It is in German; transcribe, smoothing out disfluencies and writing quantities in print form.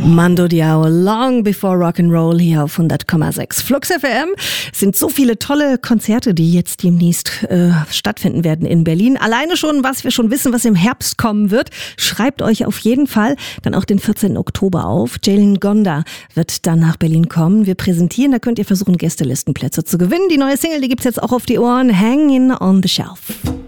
Mando Diao, Long Before Rock'n'Roll hier auf 100,6. Flux FM. Es sind so viele tolle Konzerte, die jetzt demnächst stattfinden werden in Berlin. Alleine schon, was wir schon wissen, was im Herbst kommen wird. Schreibt euch auf jeden Fall dann auch den 14. Oktober auf. Jalen Gonda wird dann nach Berlin kommen. Wir präsentieren, da könnt ihr versuchen, Gästelistenplätze zu gewinnen. Die neue Single, die gibt's jetzt auch auf die Ohren. Hanging on the Shelf.